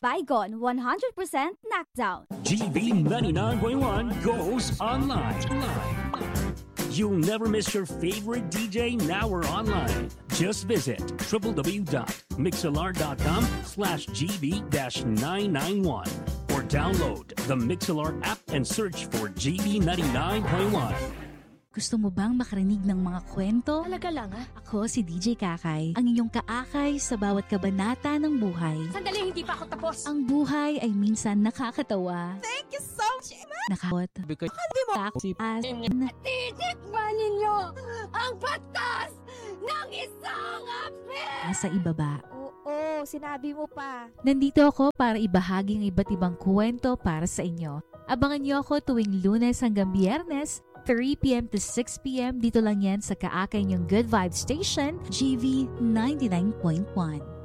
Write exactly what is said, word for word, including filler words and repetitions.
Baygon, one hundred percent knockdown. G B ninety-nine point one goes online. You'll never miss your favorite D J now or online. Just visit w w w dot mixlr.com slash gb nine nine one or download the Mixlr app and search for G B ninety-nine point one. Gusto mo bang makarinig ng mga kwento? Talaga lang ah. Ako si D J Kakay, ang inyong kaakay sa bawat kabanata ng buhay. Sandali, hindi pa ako tapos. Ang buhay ay minsan nakakatawa. Thank you so much. Nakakot. Because As Titikman ninyo ang batas ng isang api! nasa ibaba. Oo, sinabi mo pa. Nandito ako para ibahagi ang iba't ibang kwento para sa inyo. Abangan niyo ako tuwing Lunes hanggang Biyernes, three p.m. to six p.m. Dito lang yan sa kaakay niyong Good Vibes Station, G V ninety-nine point one.